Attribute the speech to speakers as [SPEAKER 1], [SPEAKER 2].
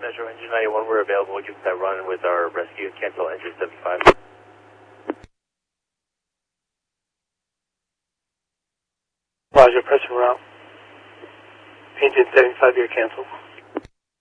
[SPEAKER 1] Central Engine 91, we're available. We'll give that run with our rescue. Cancel engine 75.
[SPEAKER 2] Roger, press and route. Engine 75, you're canceled.